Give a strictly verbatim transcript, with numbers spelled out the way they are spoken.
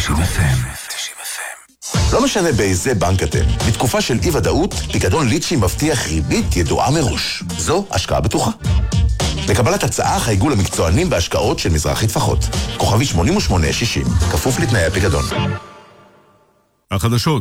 תשעים אף אם. לא משנה באיזה בנק אתם, בתקופה של אי ודאות, פיקדון ליצ'י מבטיח ריבית ידועה מראש. זו השקעה בטוחה. לקבלת הצעה חייגו למקצוענים בהשקעות של מזרחי טפחות. כוכבי שמונים ושמונה שישים, כפוף לתנאי הפיקדון. החדשות